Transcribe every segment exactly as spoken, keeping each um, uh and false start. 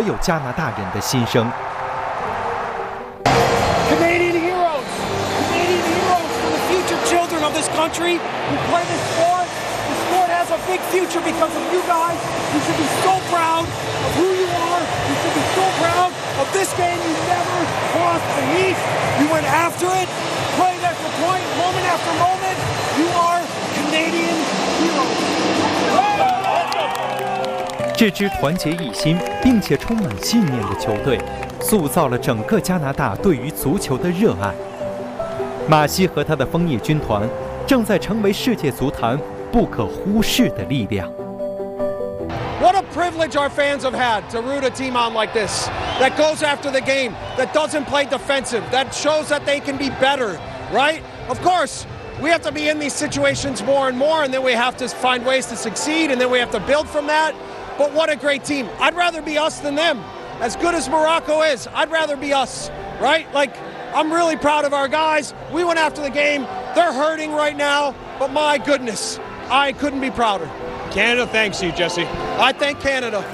所有加拿大人的心声。 Canadian heroes, Canadian heroes for the future children of this country who play this sport. The sport has a big future because of you guys. You should be so proud of who you are. You should be so proud of this game. You never crossed the heat. You went after it, point after point, moment after moment. You are Canadian heroes. 这支团结一心并且充满信念的球队，塑造了整个加拿大对于足球的热爱。马西和他的枫叶军团正在成为世界足坛不可忽视的力量。 What a privilege our fans have had to root a team on like this, that goes after the game, that doesn't play defensive, that shows that they can be better, right? Of course, we have to be in these situations more and more, and then we have to find ways to succeed, and then we have to build from that. But what a great team. I'd rather be us than them. As good as Morocco is, I'd rather be us, right? Like, I'm really proud of our guys. We went after the game. They're hurting right now, but my goodness, I couldn't be prouder. Canada thanks you, Jesse. I thank Canada.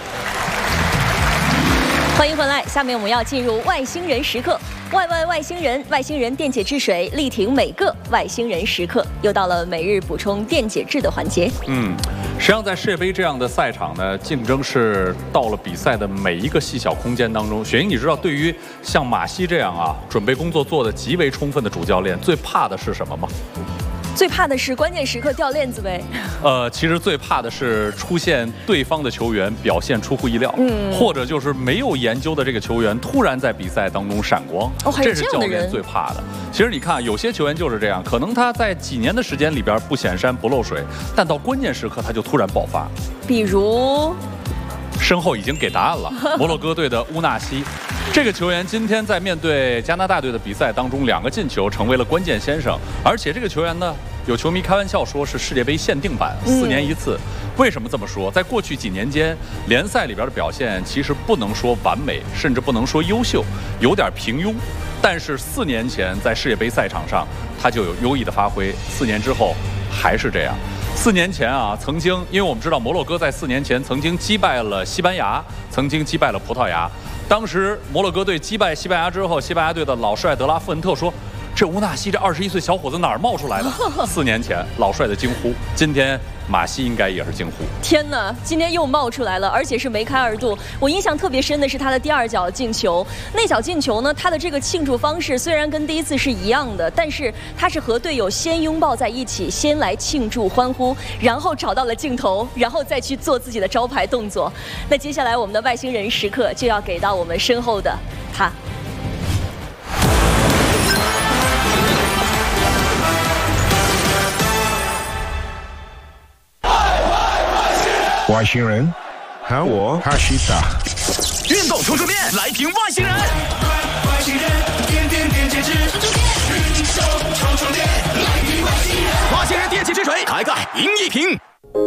欢迎回来，下面我们要进入外星人时刻。外外外星人，外星人电解质水力挺每个外星人时刻，又到了每日补充电解质的环节。 嗯，实际上在世界杯这样的赛场呢，竞争是到了比赛的每一个细小空间当中。雪英，你知道对于像马西这样啊，准备工作做得极为充分的主教练，最怕的是什么吗？ 最怕的是关键时刻掉链子呗。 呃，其实最怕的是出现对方的球员表现出乎意料，嗯，或者就是没有研究的这个球员突然在比赛当中闪光， 哦，还有这是这样的人教练最怕的。其实你看，有些球员就是这样，可能他在几年的时间里边不显山不漏水，但到关键时刻他就突然爆发。 比如。 身后已经给答案了，摩洛哥队的乌纳西，这个球员今天在面对加拿大队的比赛当中，两个进球成为了关键先生，而且这个球员呢，有球迷开玩笑说是世界杯限定版，四年一次。为什么这么说？在过去几年间，联赛里边的表现其实不能说完美，甚至不能说优秀，有点平庸。但是四年前在世界杯赛场上，他就有优异的发挥，四年之后还是这样。四年前啊，曾经，因为我们知道摩洛哥在四年前曾经击败了西班牙，曾经击败了葡萄牙。当时摩洛哥队击败西班牙之后，西班牙队的老帅德拉夫恩特说：“这乌纳西这二十一岁小伙子哪儿冒出来的？”四年前老帅的惊呼，今天马西应该也是惊呼。 天哪，今天又冒出来了，而且是梅开二度。我印象特别深的是他的第二脚进球，那脚进球呢，他的这个庆祝方式虽然跟第一次是一样的，但是他是和队友先拥抱在一起，先来庆祝欢呼，然后找到了镜头，然后再去做自己的招牌动作。那接下来我们的外星人时刻就要给到我们身后的他。 外星人，喊我哈西达。 运动充充电，来评外星人。外星人，点点点解质，运动充充电，来评外星人。外星人电解质水，开盖赢一瓶。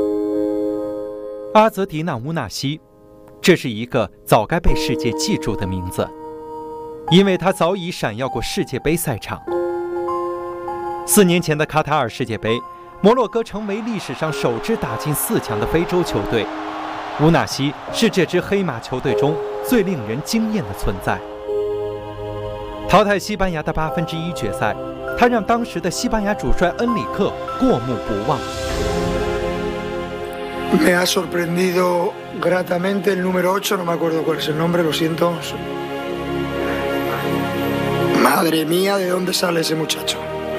阿泽迪纳乌纳西，这是一个早该被世界记住的名字，因为他早已闪耀过世界杯赛场。四年前的卡塔尔世界杯，摩洛哥成为历史上首支打进四强的非洲球队。乌纳西是这支黑马球队中最令人惊艳的存在。淘汰西班牙的八分之一决赛，他让当时的西班牙主帅恩里克过目不忘。 Me ha sorprendido gratamente el número ocho, no me acuerdo cuál es el nombre, lo siento. Madre mía, ¿de dónde sale ese muchacho?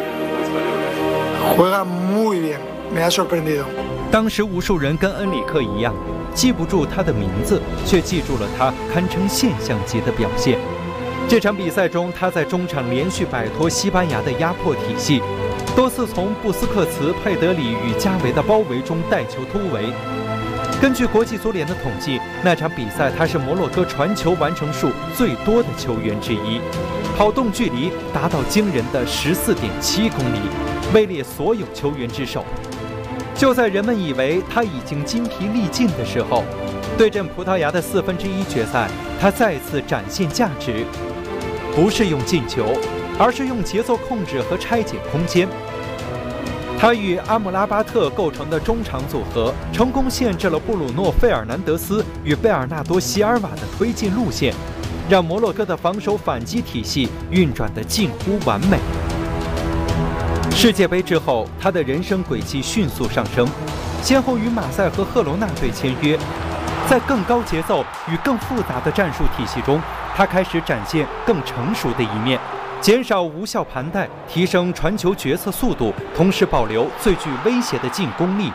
Juega muy bien, me ha sorprendido. 当时无数人跟恩里克一样，记不住他的名字，却记住了他堪称现象级的表现。这场比赛中，他在中场连续摆脱西班牙的压迫体系，多次从布斯克茨、佩德里与加维的包围中带球突围。根据国际足联的统计，那场比赛他是摩洛哥传球完成数最多的球员之一，跑动距离达到惊人的十四点七公里，位列所有球员之首。就在人们以为他已经筋疲力尽的时候，对阵葡萄牙的四分之一决赛，他再次展现价值，不是用进球，而是用节奏控制和拆解空间。 他与阿姆拉巴特构成的中场组合，成功限制了布鲁诺·费尔南德斯与贝尔纳多·席尔瓦的推进路线，让摩洛哥的防守反击体系运转得近乎完美。世界杯之后，他的人生轨迹迅速上升，先后与马赛和赫罗纳队签约。在更高节奏与更复杂的战术体系中，他开始展现更成熟的一面。减少无效盘带，提升传球决策速度，同时保留最具威胁的进攻力。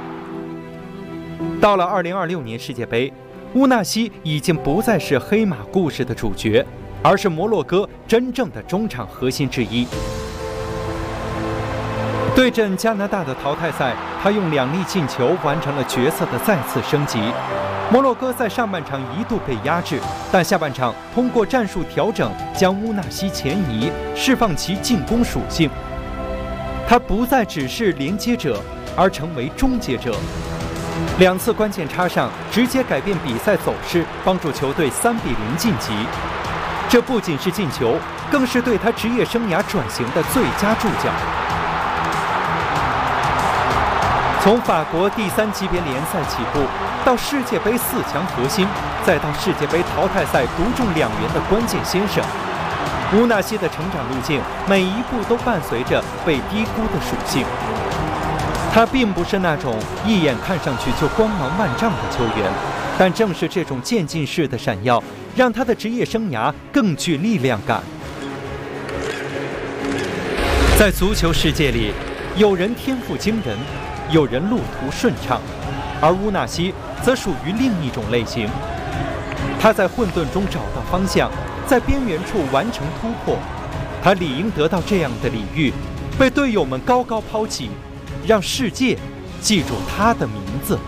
到了二零二六年世界杯，乌纳西已经不再是黑马故事的主角，而是摩洛哥真正的中场核心之一。对阵加拿大的淘汰赛，他用两粒进球完成了角色的再次升级。摩洛哥在上半场一度被压制，但下半场通过战术调整将乌纳西前移，释放其进攻属性。他不再只是连接者，而成为终结者。两次关键插上直接改变比赛走势，帮助球队三比零晋级。这不仅是进球，更是对他职业生涯转型的最佳注脚。从法国第三级别联赛起步，到世界杯四强核心，再到世界杯淘汰赛独中两元的关键先生，乌纳西的成长路径每一步都伴随着被低估的属性。他并不是那种一眼看上去就光芒万丈的球员，但正是这种渐进式的闪耀，让他的职业生涯更具力量感。在足球世界里，有人天赋惊人，有人路途顺畅，而乌纳西则属于另一种类型。他在混沌中找到方向，在边缘处完成突破。他理应得到这样的礼遇，被队友们高高抛起，让世界记住他的名字。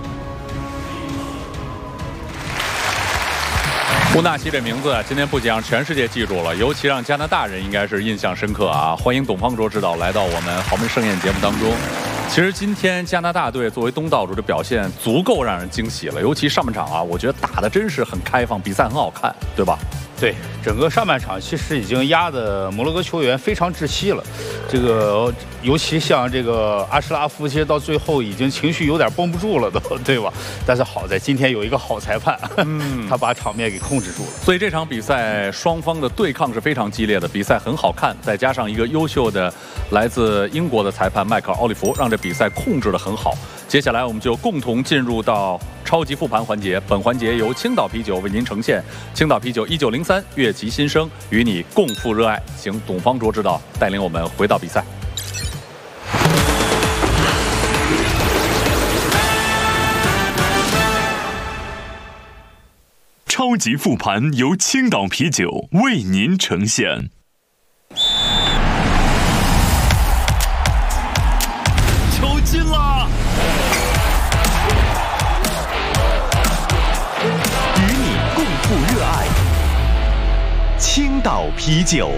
乌纳西这名字今天不仅让全世界记住了，尤其让加拿大人应该是印象深刻啊！欢迎董方卓指导来到我们豪门盛宴节目当中。其实今天加拿大队作为东道主的表现足够让人惊喜了，尤其上半场啊，我觉得打的真是很开放，比赛很好看，对吧？ 对，整个上半场其实已经压得摩洛哥球员非常窒息了。这个尤其像这个阿什拉夫，其实到最后已经情绪有点绷不住了都，对吧？但是好在今天有一个好裁判，嗯，他把场面给控制住了。 所以这场比赛双方的对抗是非常激烈的，比赛很好看，再加上一个优秀的来自英国的裁判迈克尔·奥利弗，让这比赛控制得很好。接下来我们就共同进入到超级复盘环节，本环节由青岛啤酒为您呈现。青岛啤酒一九零三乐其新生，与你共赴热爱。请董方卓指导带领我们回到比赛。 超级复盘由青岛啤酒为您呈现。球进了！与你共赴热爱，青岛啤酒。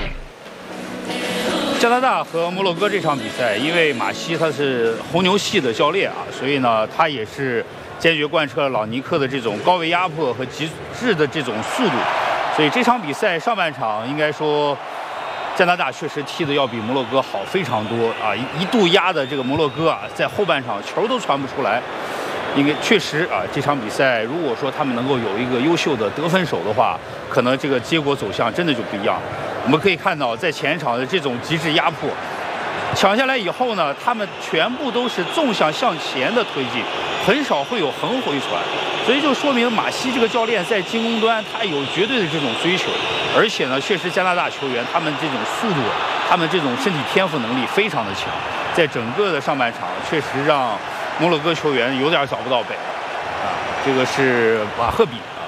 加拿大和摩洛哥这场比赛，因为马西他是红牛系的教练啊，所以呢，他也是坚决贯彻老尼克的这种高位压迫和极致的这种速度，所以这场比赛上半场应该说，加拿大确实踢得要比摩洛哥好非常多啊，一度压的这个摩洛哥啊，在后半场球都传不出来。应该确实啊，这场比赛如果说他们能够有一个优秀的得分手的话，可能这个结果走向真的就不一样。我们可以看到，在前场的这种极致压迫，抢下来以后呢，他们全部都是纵向向前的推进，很少会有横回传，所以就说明马西这个教练在进攻端他有绝对的这种追求，而且呢，确实加拿大球员他们这种速度，他们这种身体天赋能力非常的强，在整个的上半场确实让摩洛哥球员有点找不到北了啊，这个是瓦赫比啊，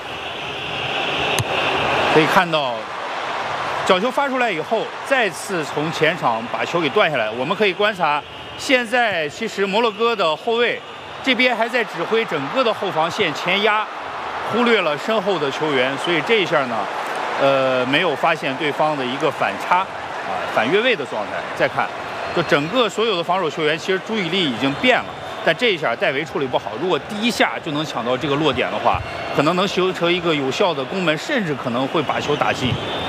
可以看到角球发出来以后，再次从前场把球给断下来。我们可以观察，现在其实摩洛哥的后卫这边还在指挥整个的后防线前压，忽略了身后的球员，所以这一下呢，呃，没有发现对方的一个反差啊，反越位的状态。再看。就整个所有的防守球员其实注意力已经变了，但这一下戴维处理不好，如果第一下就能抢到这个落点的话，可能能形成一个有效的攻门，甚至可能会把球打进。啊，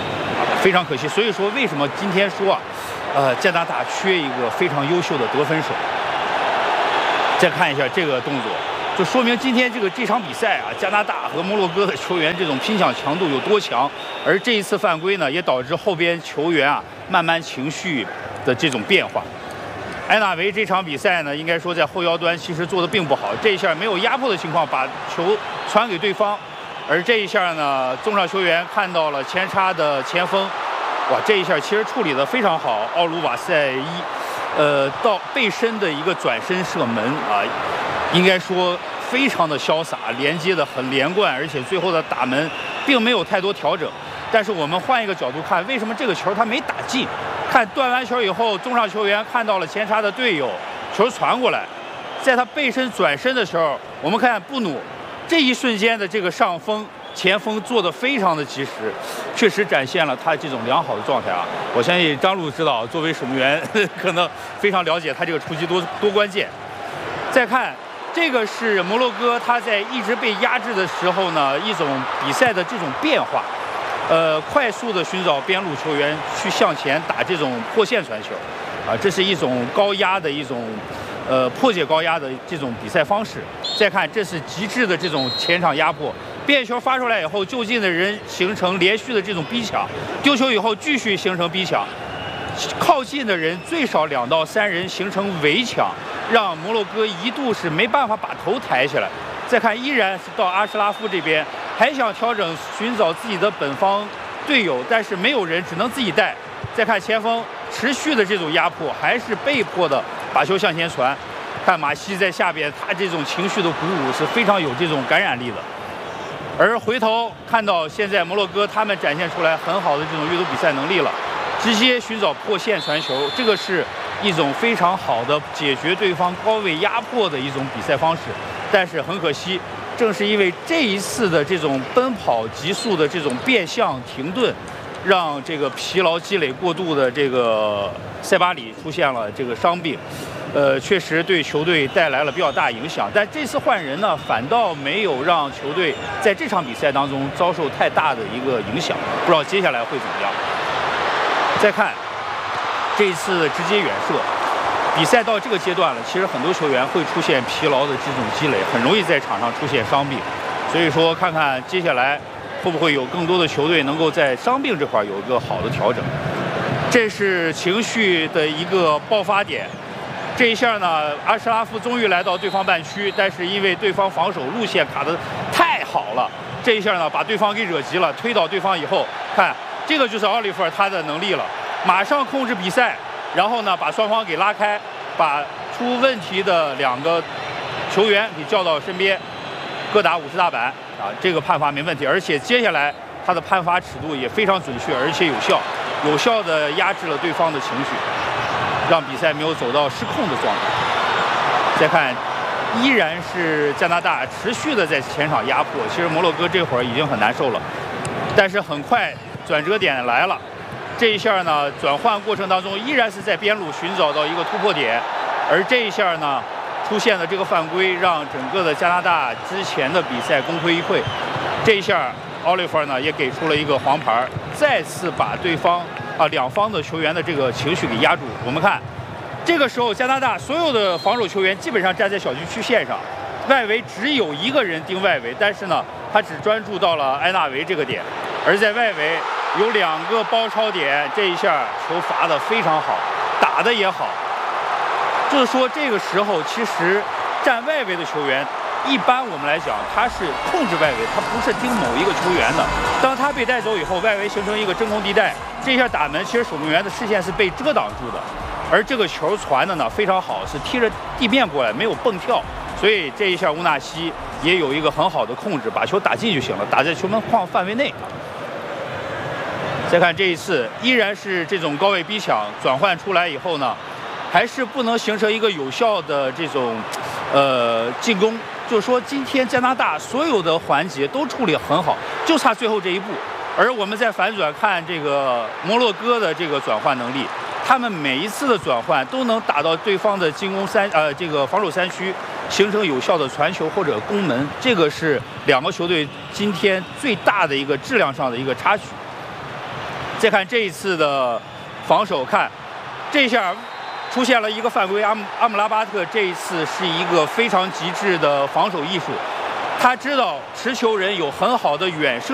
非常可惜。所以说，为什么今天说啊，呃，加拿大缺一个非常优秀的得分手？再看一下这个动作，就说明今天这个这场比赛啊，加拿大和摩洛哥的球员这种拼抢强度有多强。而这一次犯规呢，也导致后边球员啊慢慢情绪的这种变化。埃纳维这场比赛呢，应该说在后腰端其实做的并不好，这一下没有压迫的情况，把球传给对方。而这一下呢，中场球员看到了前插的前锋，哇，这一下其实处理的非常好，奥卢瓦塞伊。呃，到背身的一个转身射门啊，应该说非常的潇洒，连接的很连贯，而且最后的打门并没有太多调整。但是我们换一个角度看，为什么这个球他没打进？看断完球以后，中场球员看到了前插的队友，球传过来，在他背身转身的时候，我们看布努这一瞬间的这个上风。前锋做得非常的及时，确实展现了他这种良好的状态啊！我相信张璐指导作为守门员，可能非常了解他这个出击多多关键。再看这个是摩洛哥，他在一直被压制的时候呢，一种比赛的这种变化，呃，快速的寻找边路球员去向前打这种破线传球，啊，这是一种高压的一种。呃，破解高压的这种比赛方式。再看，这是极致的这种前场压迫，变球发出来以后，就近的人形成连续的这种逼抢，丢球以后继续形成逼抢，靠近的人最少两到三人形成围抢，让摩洛哥一度是没办法把头抬起来。再看，依然是到阿什拉夫这边，还想调整寻找自己的本方队友，但是没有人，只能自己带。再看前锋持续的这种压迫，还是被迫的把球向前传。看马西在下边，他这种情绪的鼓舞是非常有这种感染力的。而回头看到现在摩洛哥他们展现出来很好的这种阅读比赛能力了，直接寻找破线传球，这个是一种非常好的解决对方高位压迫的一种比赛方式。但是很可惜，正是因为这一次的这种奔跑急速的这种变向停顿，让这个疲劳积累过度的这个塞巴里出现了这个伤病，呃，确实对球队带来了比较大影响。但这次换人呢，反倒没有让球队在这场比赛当中遭受太大的一个影响。不知道接下来会怎么样。再看这一次直接远射，比赛到这个阶段了，其实很多球员会出现疲劳的这种积累，很容易在场上出现伤病。所以说，看看接下来会不会有更多的球队能够在伤病这块有一个好的调整。这是情绪的一个爆发点。这一下呢，阿什拉夫终于来到对方半区，但是因为对方防守路线卡得太好了，这一下呢把对方给惹急了，推倒对方以后，看这个就是奥利弗尔他的能力了，马上控制比赛，然后呢把双方给拉开，把出问题的两个球员给叫到身边，各打五十大板啊，这个判罚没问题，而且接下来他的判罚尺度也非常准确，而且有效，有效的压制了对方的情绪，让比赛没有走到失控的状态。再看，依然是加拿大持续的在前场压迫，其实摩洛哥这会儿已经很难受了，但是很快转折点来了。这一下呢，转换过程当中依然是在边路寻找到一个突破点，而这一下呢，出现的这个犯规让整个的加拿大之前的比赛功亏一篑。这一下，奥利弗呢也给出了一个黄牌，再次把对方啊两方的球员的这个情绪给压住。我们看，这个时候加拿大所有的防守球员基本上站在小禁区线上，外围只有一个人盯外围，但是呢，他只专注到了埃纳维这个点，而在外围有两个包抄点，这一下球罚得非常好，打得也好。就是说，这个时候其实站外围的球员，一般我们来讲，他是控制外围，他不是盯某一个球员的。当他被带走以后，外围形成一个真空地带，这一下打门，其实守门员的视线是被遮挡住的。而这个球传的呢非常好，是踢着地面过来，没有蹦跳，所以这一下乌纳西也有一个很好的控制，把球打进就行了，打在球门框范围内。再看这一次，依然是这种高位逼抢转换出来以后呢，还是不能形成一个有效的这种呃进攻。就是说，今天加拿大所有的环节都处理很好，就差最后这一步。而我们在反转看这个摩洛哥的这个转换能力，他们每一次的转换都能打到对方的进攻三呃这个防守三区，形成有效的传球或者攻门。这个是两个球队今天最大的一个质量上的一个差距。 再看这一次的防守，看这下出现了一个犯规，阿姆阿姆拉巴特这一次是一个非常极致的防守艺术，他知道持球人有很好的远射。